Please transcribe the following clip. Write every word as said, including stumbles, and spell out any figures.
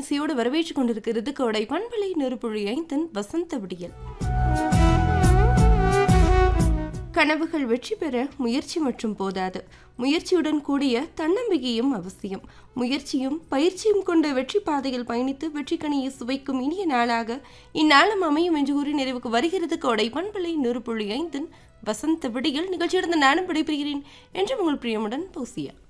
இசையோடு வரவேற்றுக் கொண்டிருக்கிறது கோடை பண்பலை நெருப்புழி ஐந்தின் வசந்த விடியல். கனவுகள் வெற்றி பெற முயற்சி மற்றும் போதாது, முயற்சியுடன் கூடிய தன்னம்பிக்கையும் அவசியம். முயற்சியும் பயிற்சியும் கொண்ட வெற்றி பாதையில் பயணித்து வெற்றி கனியை சுவைக்கும் இனிய நாளாக இந்நாளும் அமையும் என்று கூறி நிறைவுக்கு வருகிறது கோடை பண்பலை நெருப்புழி ஐந்தின் வசந்த விடியல். நிகழ்ச்சியிலிருந்து நானும் விடைபெறுகிறேன் என்று உங்கள் பிரியமுடன் பௌசியா.